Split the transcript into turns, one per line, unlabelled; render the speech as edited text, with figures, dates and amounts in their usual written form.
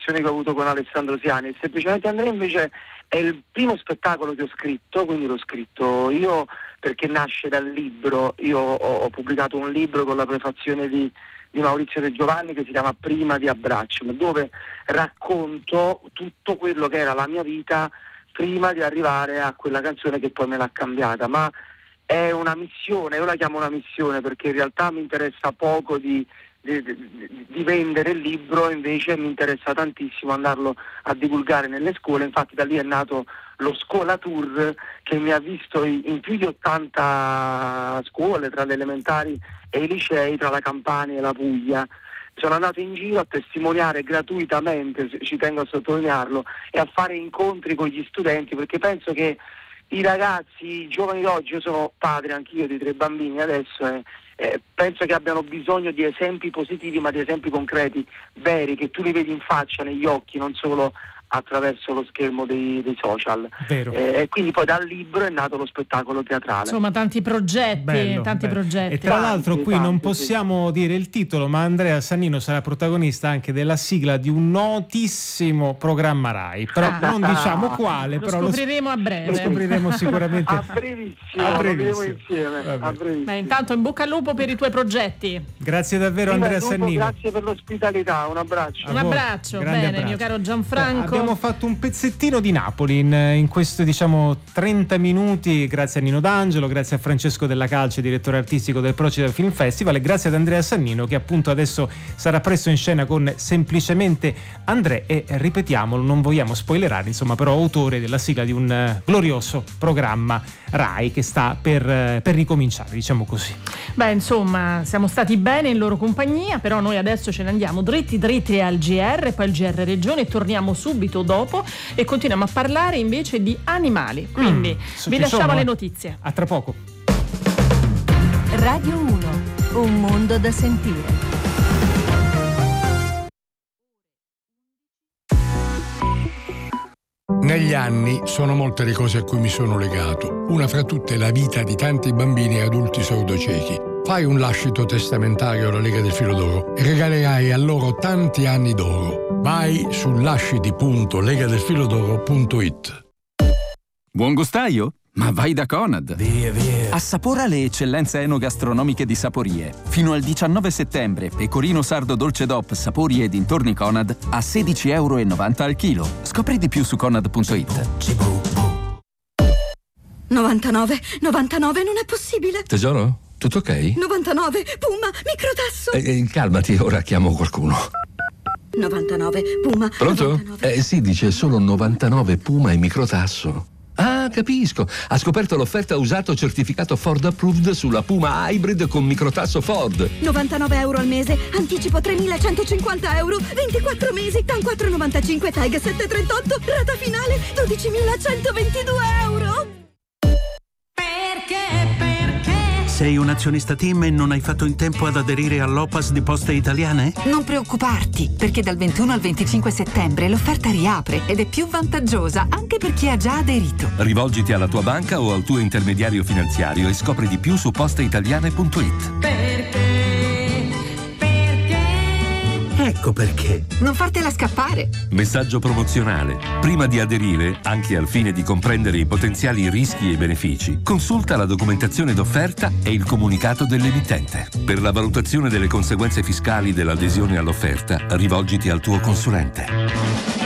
relazione che ho avuto con Alessandro Siani. Semplicemente Andrea invece è il primo spettacolo che ho scritto, quindi l'ho scritto io perché nasce dal libro. Io ho pubblicato un libro con la prefazione di Maurizio De Giovanni che si chiama Prima di Abbracciami, dove racconto tutto quello che era la mia vita prima di arrivare a quella canzone che poi me l'ha cambiata. Ma è una missione, io la chiamo una missione perché in realtà mi interessa poco di vendere il libro, invece mi interessa tantissimo andarlo a divulgare nelle scuole. Infatti da lì è nato lo Scuola Tour, che mi ha visto in più di 80 scuole, tra le elementari e i licei, tra la Campania e la Puglia. Sono andato in giro a testimoniare gratuitamente, ci tengo a sottolinearlo, e a fare incontri con gli studenti, perché penso che i ragazzi, i giovani d'oggi, io sono padre anch'io di 3 bambini adesso, penso che abbiano bisogno di esempi positivi, ma di esempi concreti, veri, che tu li vedi in faccia, negli occhi, non solo attraverso lo schermo dei social.
Vero.
E quindi poi dal libro è nato lo spettacolo teatrale.
Insomma, tanti progetti,
Bello.
progetti.
E tra l'altro qui non possiamo dire il titolo, ma Andrea Sannino sarà protagonista anche della sigla di un notissimo programma Rai, però non diciamo quale,
Lo
però
scopriremo a breve.
lo scopriremo sicuramente
a brevissimo, lo vedremo insieme. A brevissimo.
Beh, intanto in bocca al lupo per i tuoi progetti.
Grazie davvero Andrea Sannino.
Grazie per l'ospitalità, un abbraccio.
Un abbraccio, bene, mio caro Gianfranco.
Abbiamo fatto un pezzettino di Napoli in questo 30 minuti, grazie a Nino D'Angelo, grazie a Francesco Della Calce, direttore artistico del Procida Film Festival, e grazie ad Andrea Sannino, che appunto adesso sarà presto in scena con Semplicemente Andrea, e ripetiamolo, non vogliamo spoilerare, insomma, però autore della sigla di un glorioso programma Rai che sta per ricominciare, diciamo così.
Beh, insomma, siamo stati bene in loro compagnia, però noi adesso ce ne andiamo dritti al GR, poi al GR Regione, e torniamo subito dopo e continuiamo a parlare invece di animali. Quindi vi lasciamo alle notizie.
A tra poco.
Radio 1, un mondo da sentire.
Negli anni sono molte le cose a cui mi sono legato. Una fra tutte è la vita di tanti bambini e adulti sordociechi. Fai un lascito testamentario alla Lega del Filo d'Oro e regalerai a loro tanti anni d'oro. Vai su lasciti.legadelfilodoro.it.
Buon gustaio? Ma vai da Conad!
Via.
Assapora le eccellenze enogastronomiche di Saporie. Fino al 19 settembre, pecorino sardo dolce DOP Saporie e dintorni Conad a €16,90 al chilo. Scopri di più su conad.it.
99 non è possibile.
Tesoro, tutto ok?
99 Puma microtasso.
Calmati, ora chiamo qualcuno.
99 Puma.
Pronto?
99.
Sì, dice solo 99 Puma e microtasso. Ah, capisco. Ha scoperto l'offerta usato certificato Ford Approved sulla Puma Hybrid con microtasso Ford.
€99 al mese, anticipo €3.150, 24 mesi, TAN 4,95, TAG 738, rata finale €12.122.
Sei un azionista TIM e non hai fatto in tempo ad aderire all'OPAS di Poste Italiane?
Non preoccuparti, perché dal 21 al 25 settembre l'offerta riapre ed è più vantaggiosa anche per chi ha già aderito.
Rivolgiti alla tua banca o al tuo intermediario finanziario e scopri di più su posteitaliane.it.
Ecco perché.
Non fartela scappare.
Messaggio promozionale. Prima di aderire, anche al fine di comprendere i potenziali rischi e benefici, consulta la documentazione d'offerta e il comunicato dell'emittente. Per la valutazione delle conseguenze fiscali dell'adesione all'offerta, rivolgiti al tuo consulente.